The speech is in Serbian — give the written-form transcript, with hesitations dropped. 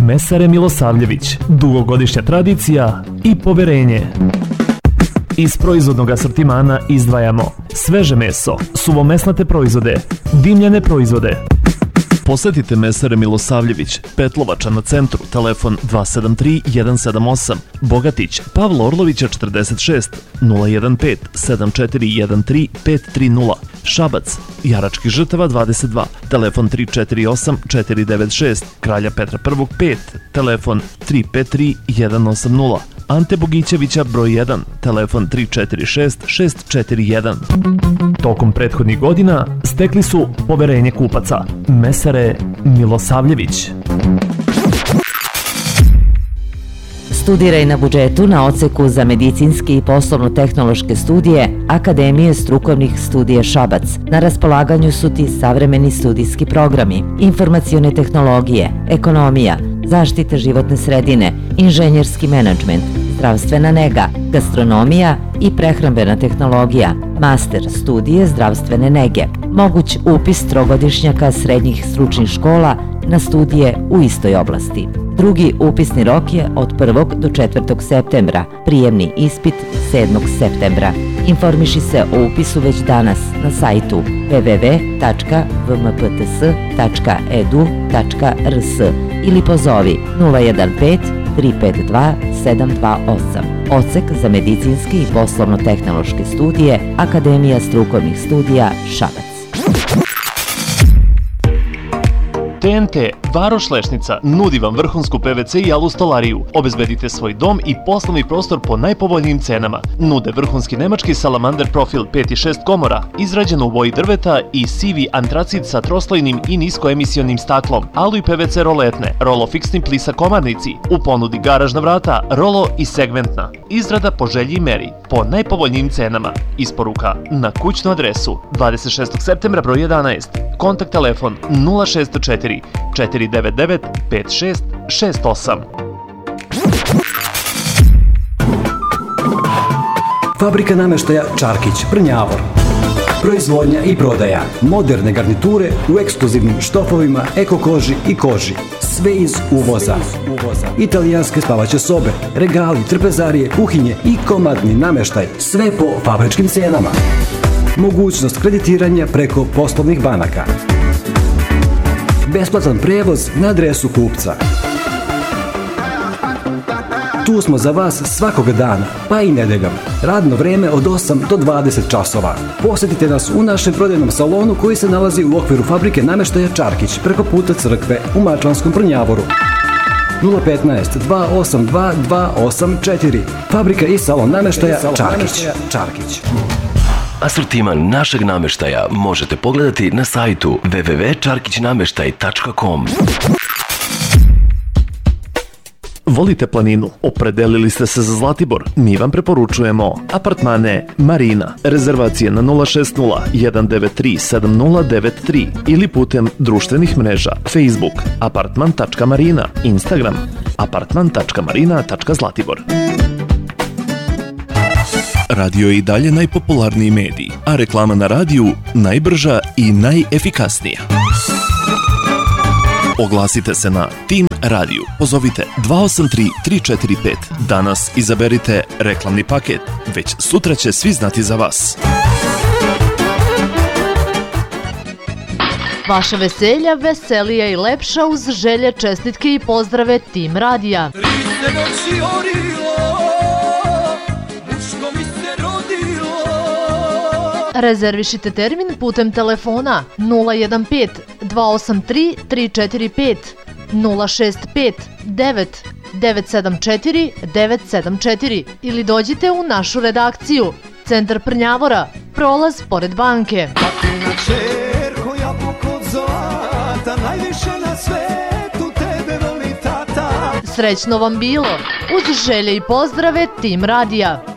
Mesare Milosavljević, dugogodišnja tradicija i poverenje. Iz proizvodnog asortimana izdvajamo sveže meso, suvomesnate proizvode, dimljene proizvode. Posetite Mesare Milosavljević, Petlovača na centru, telefon 273 178, Bogatić, Pavla Orlovića 46, 015 7413 530, Šabac, Jarački Žrtava 22, telefon 348 496, Kralja Petra I 5, telefon 353 180, Ante Bogićevića broj 1, telefon 346 641. Tokom prethodnih godina stekli su poverenje kupaca. Mesare Milosavljević. Studiraj na budžetu na odseku za medicinske i poslovno-tehnološke studije Akademije strukovnih studija Šabac. Na raspolaganju su ti savremeni studijski programi, informacione tehnologije, ekonomija, zaštita životne sredine, inženjerski menadžment, zdravstvena nega, gastronomija i prehrambena tehnologija, master studije zdravstvene nege. Moguć upis trogodišnjaka srednjih stručnih škola na studije u istoj oblasti. Drugi upisni rok je od 1. do 4. septembra, prijemni ispit 7. septembra. Informiši se o upisu već danas na sajtu www.vmpts.edu.rs ili pozovi 015 352 728. Odsek za medicinske i poslovno-tehnološke studije Akademija strukovnih studija Šabac. TNT Varoš Lešnica nudi vam vrhunsku PVC i alu stolariju. Obezbedite svoj dom i poslovni prostor po najpovoljnijim cenama. Nude vrhunski nemački salamander profil 5 i 6 komora, izrađeno u boji drveta i sivi antracit sa troslojnim i niskoemisionim staklom, alu i PVC roletne, rolo fiksni plisa komarnici, u ponudi garažna vrata, rolo i segmentna. Izrada po želji i meri, po najpovoljnijim cenama. Isporuka na kućnu adresu 26. septembra broj 11. Kontakt telefon 064 499 5668. Fabrika nameštaja Čarkić, Prnjavor. Proizvodnja i prodaja moderne garniture u ekskluzivnim štofovima, eko koži i koži. Sve iz uvoza. Italijanske spavaće sobe, regali, trpezarije, kuhinje i komadni nameštaj. Sve po fabričkim cenama. Mogućnost kreditiranja preko poslovnih banaka. Besplatan prevoz na adresu kupca. Tu smo za vas svakog dana, pa i nedeljom. Radno vreme od 8 do 20 časova. Posjetite nas u našem prodajnom salonu koji se nalazi u okviru fabrike nameštaja Čarkić preko puta crkve u Mačvanskom Prnjavoru. 015 282 284. Fabrika i salon nameštaja Čarkić. Asortiman našeg nameštaja možete pogledati na sajtu www.čarkićnameštaj.com. Volite planinu? Opredelili ste se za Zlatibor? Mi vam preporučujemo apartmane Marina. Rezervacije na 060 193 7093 ili putem društvenih mreža Facebook apartman.marina, Instagram apartman.marina.zlatibor. Radio je i dalje najpopularniji medij, a reklama na radiju najbrža i najefikasnija. Oglasite se na Team Radio. Pozovite 283 345. Danas izaberite reklamni paket. Već sutra će svi znati za vas. Vaša veselja veselija i lepša uz želje, čestitke i pozdrave Team Radija. Rezervišite termin putem telefona 015 283 345 065 9 974 974 ili dođite u našu redakciju. Centar Prnjavora, prolaz pored banke. Srećno vam bilo, uz želje i pozdrave Team Radija.